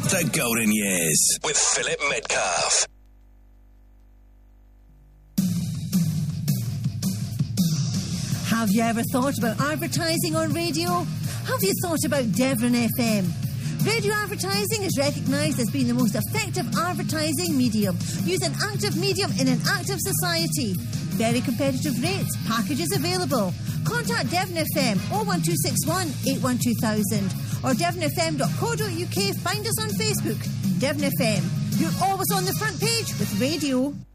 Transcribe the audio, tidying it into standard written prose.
The Golden Years with Philip Metcalf. Have you ever thought about advertising on radio? Have you thought about Devon FM? Radio advertising is recognised as being the most effective advertising medium. Use an active medium in an active society. Very competitive rates. Packages available. Contact Devon FM 01261 812,000 or devonfm.co.uk. Find us on Facebook. Devon FM. You're always on the front page with radio.